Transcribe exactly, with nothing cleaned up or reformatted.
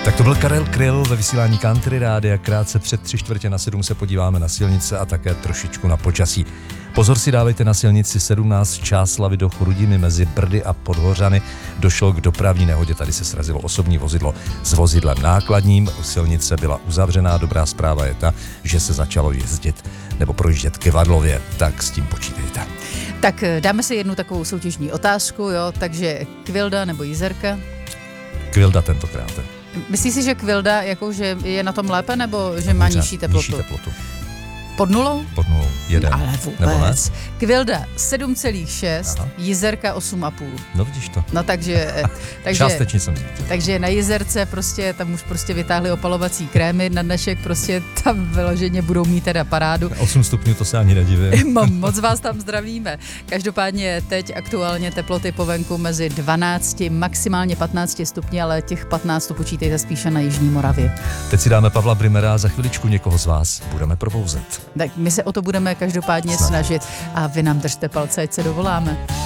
Tak to byl Karel Kryl ve vysílání Country Rádia. Krátce před tři čtvrtě na sedm se podíváme na silnice a také trošičku na počasí. Pozor si dávejte na silnici sedmnáct Čáslavi do Chrudimi mezi Brdy a Podhořany. Došlo k dopravní nehodě, tady se srazilo osobní vozidlo s vozidlem nákladním. Silnice byla uzavřená, dobrá zpráva je ta, že se začalo jezdit nebo projíždět k Vadlově, tak s tím počítejte. Tak dáme si jednu takovou soutěžní otázku, jo, takže Kvilda nebo Jizerka? Kvilda tentokrát. Myslíš si, že Kvilda jako, že je na tom lépe, nebo že má nižší teplotu? Nižší teplotu. Pod nulou? Pod nulou. Jeden. Ale vůbec. Kvilda sedm celá šest, Aha. Jizerka osm celá pět. No vidíš to. No takže... takže Částečně jsem zvítězil. Takže na Jizerce prostě, tam už prostě vytáhli opalovací krémy, na dnešek prostě tam vyloženě budou mít teda parádu. osm stupňů, to se ani nedivím. Moc vás tam zdravíme. Každopádně teď aktuálně teploty po venku mezi dvanácti, maximálně patnácti stupni, ale těch patnáct to počítejte spíše na Jižní Moravě. Teď si dáme Pavla Brimera a za chviličku někoho z vás budeme probouzet. Tak my se o to budeme každopádně snažit a vy nám držte palce, ať se dovoláme.